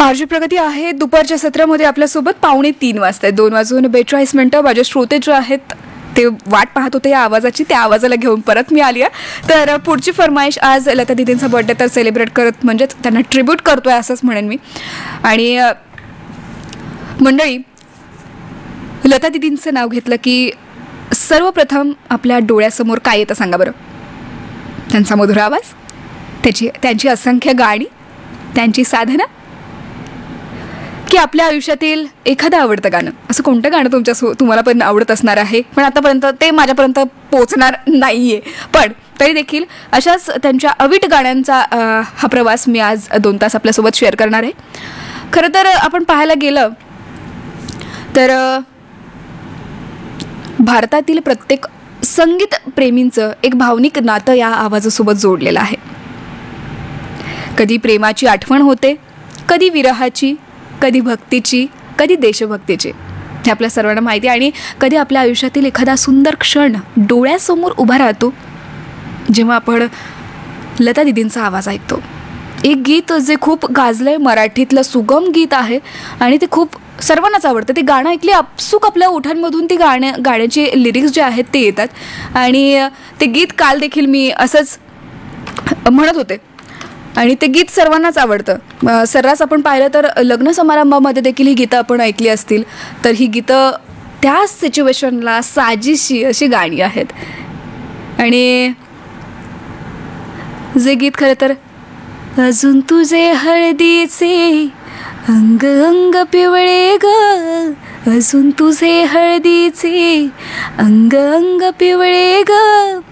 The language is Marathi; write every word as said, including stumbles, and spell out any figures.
आरजी प्रगती आहे दुपारच्या सत्रामध्ये आपल्यासोबत पावणे तीन वाजता दोन वाजून बेचाळीस मिनिटं. माझे श्रोते जे आहेत ते वाट पाहत होते या आवाजाची, त्या आवाजाला घेऊन परत मी आली आहे. तर पुढची फरमाईश, आज लता दीदींचा बर्थडे तर सेलिब्रेट करत म्हणजेच त्यांना ट्रिब्यूट करतोय असंच म्हणेन मी. आणि मंडळी, लता दीदींचं नाव घेतलं की सर्वप्रथम आपल्या डोळ्यासमोर काय येतं सांगा बरं? त्यांचा मधुर आवाज, त्याची त्यांची असंख्य गाणी, त्यांची साधना, की आपल्या आयुष्यातील एखादं आवडतं गाणं. असं कोणतं गाणं तुमच्या सो तुम्हाला पण आवडत असणार आहे, पण आतापर्यंत ते माझ्यापर्यंत पोचणार नाही आहे. पण तरी देखील अशाच त्यांच्या अवीट गाण्यांचा हा प्रवास मी आज दोन तास आपल्यासोबत शेअर करणार आहे. खरं तर आपण पाहायला गेलं तर भारतातील प्रत्येक संगीत प्रेमींचं एक भावनिक नातं या आवाजासोबत जोडलेलं आहे. कधी प्रेमाची आठवण होते, कधी विरहाची, कधी भक्तीची, कधी देशभक्तीची, हे आपल्या सर्वांना माहिती आहे. आणि कधी आपल्या आयुष्यातील एखादा सुंदर क्षण डोळ्यासमोर उभा राहतो जेव्हा आपण लता दीदींचा आवाज ऐकतो. एक गीत जे खूप गाजलंय, मराठीतलं सुगम गीत आहे आणि ते खूप सर्वांनाच आवडतं. ते गाणं ऐकले आपसूक आपल्या ओठांमधून ती गाण्या गाण्याचे लिरिक्स जे आहेत ते येतात. आणि ते गीत काल देखील मी असंच म्हणत होते आणि ते गीत सर्वांनाच आवडतं. सर्रास आपण पाहिलं तर लग्न समारंभामध्ये देखील ही गीतं आपण ऐकली असतील, तर ही गीतं त्या सिच्युएशनला साजेशी अशी गाणी आहेत. आणि जे गीत खरं तर, अजून तुझे हळदीचे अंग अंग पिवळे ग, अजून तुझे हळदीचे अंग अंग पिवळे ग,